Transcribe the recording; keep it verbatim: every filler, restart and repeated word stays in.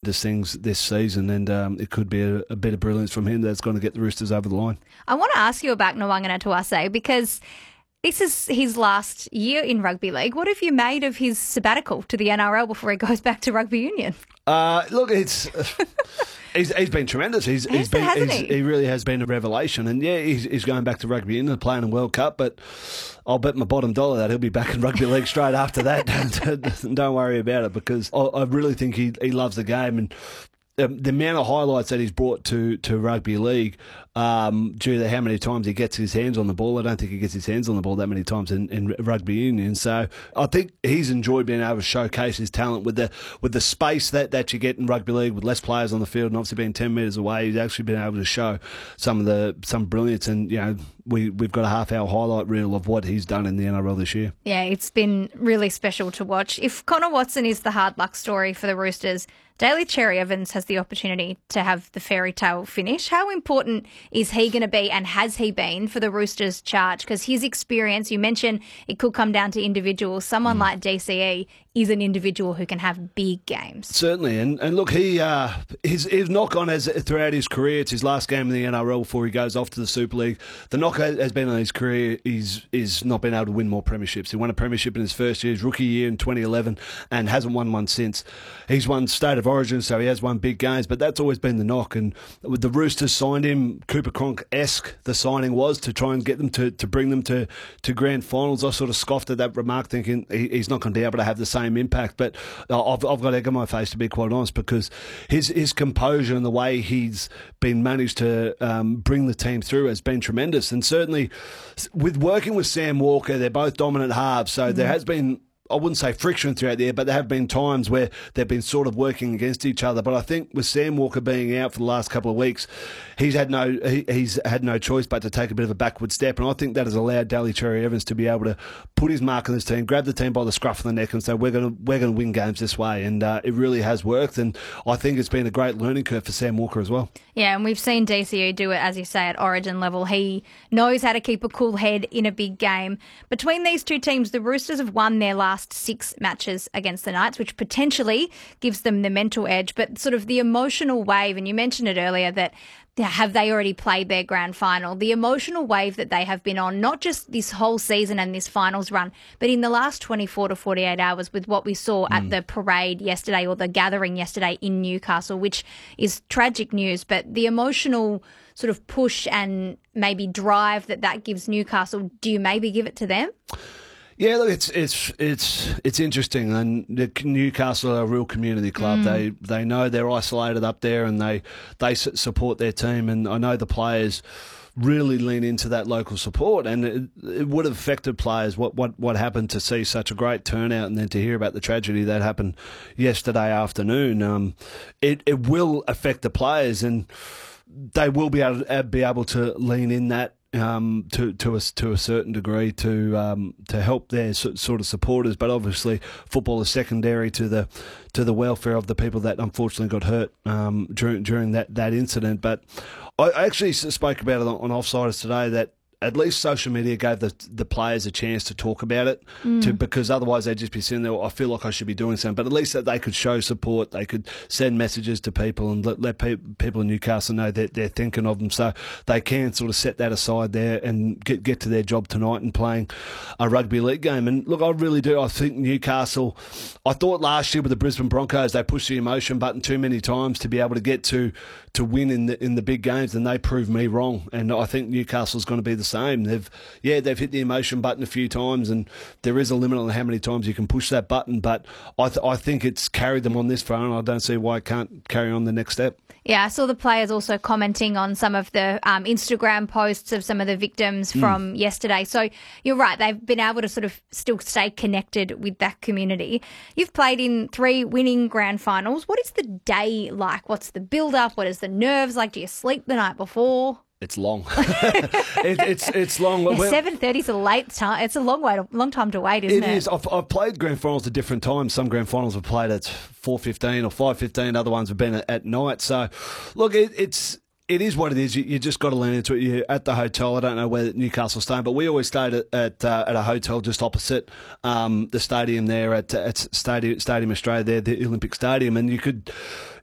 tremendous things this season, and um, it could be a, a bit of brilliance from him that's going to get the Roosters over the line. I want to ask you about Nwangana Tuase because this is his last year in rugby league. What have you made of his sabbatical to the N R L before he goes back to rugby union? Uh, look, it's he's, he's been tremendous. He's, he's Yes, been hasn't he's, he? he really has been a revelation. And yeah, he's, he's going back to rugby union and playing in World Cup. But I'll bet my bottom dollar that he'll be back in rugby league straight after that. Don't worry about it, because I, I really think he he loves the game. And Um, the amount of highlights that he's brought to, to rugby league, um, due to how many times he gets his hands on the ball. I don't think he gets his hands on the ball that many times in, in rugby union. So I think he's enjoyed being able to showcase his talent with the with the space that, that you get in rugby league with less players on the field, and obviously being ten metres away. He's actually been able to show some of the some brilliance, and you know we we've got a half hour highlight reel of what he's done in the N R L this year. Yeah, it's been really special to watch. If Connor Watson is the hard luck story for the Roosters, Daly Cherry Evans has the opportunity to have the fairy tale finish. How important is he going to be, and has he been, for the Roosters' charge? Because his experience, you mentioned it could come down to individuals. Someone mm. like D C E is an individual who can have big games. Certainly, and and look, he uh, his his knock on has throughout his career. It's his last game in the N R L before he goes off to the Super League. The knock has been on his career. He's is not been able to win more premierships. He won a premiership in his first year, his rookie year in twenty eleven, and hasn't won one since. He's won State of Origin, so he has won big games, but that's always been the knock. And with the Roosters signed him, Cooper Cronk-esque the signing was, to try and get them to, to bring them to, to grand finals. I sort of scoffed at that remark, thinking he, he's not going to be able to have the same impact. But I've, I've got egg on my face, to be quite honest, because his his composure and the way he's been managed to um, bring the team through has been tremendous. And certainly with working with Sam Walker, they're both dominant halves, so mm. there has been, I wouldn't say friction throughout there, but there have been times where they've been sort of working against each other. But I think with Sam Walker being out for the last couple of weeks, he's had no he, he's had no choice but to take a bit of a backward step. And I think that has allowed Daly Cherry Evans to be able to put his mark on this team, grab the team by the scruff of the neck, and say we're going to we're going to win games this way. And uh, it really has worked. And I think it's been a great learning curve for Sam Walker as well. Yeah, and we've seen D C U do it, as you say, at Origin level. He knows how to keep a cool head in a big game. Between these two teams, the Roosters have won their last six matches against the Knights, which potentially gives them the mental edge, but sort of the emotional wave, and you mentioned it earlier that have they already played their grand final? The emotional wave that they have been on, not just this whole season and this finals run, but in the last twenty-four to forty-eight hours with what we saw mm. at the parade yesterday, or the gathering yesterday in Newcastle, which is tragic news, but the emotional sort of push and maybe drive that that gives Newcastle, do you maybe give it to them? Yeah, look, it's it's it's it's interesting, and the Newcastle are a real community club. Mm. They they know they're isolated up there, and they they support their team. And I know the players really lean into that local support, and it, it would have affected players what, what what happened to see such a great turnout, and then to hear about the tragedy that happened yesterday afternoon. Um, it it will affect the players, and they will be able to, be able to lean in that. Um, to to a to a certain degree to um, to help their sort of supporters, but obviously football is secondary to the to the welfare of the people that unfortunately got hurt um, during during that, that incident. But I actually spoke about it on Offsiders today, that at least social media gave the the players a chance to talk about it, mm. to, because otherwise they'd just be sitting there, I feel like I should be doing something. But at least that they could show support, they could send messages to people and let, let pe- people in Newcastle know that they're thinking of them, so they can sort of set that aside there and get, get to their job tonight and playing a rugby league game. And look, I really do. I think Newcastle, I thought last year with the Brisbane Broncos, they pushed the emotion button too many times to be able to get to to win in the in the big games, and they proved me wrong. And I think Newcastle's going to be the same. They've yeah, they've hit the emotion button a few times, and there is a limit on how many times you can push that button. But I th- I think it's carried them on this far, and I don't see why it can't carry on the next step. Yeah, I saw the players also commenting on some of the um, Instagram posts of some of the victims mm. from yesterday. So you're right, they've been able to sort of still stay connected with that community. You've played in three winning grand finals. What is the day like? What's the build-up? What is the nerves like? Do you sleep the night before? It's long. it, it's it's long. Yeah, seven thirty is a late time. It's a long way, long time to wait, isn't it? It is. I've, I've played grand finals at different times. Some grand finals have played at four fifteen or five fifteen. Other ones have been at, at night. So, look, it, it's it is what it is. You, you just got to lean into it. You're at the hotel. I don't know where Newcastle's staying, but we always stayed at at, uh, at a hotel just opposite um, the stadium there at at Stadium Stadium Australia, there, the Olympic Stadium, and you could.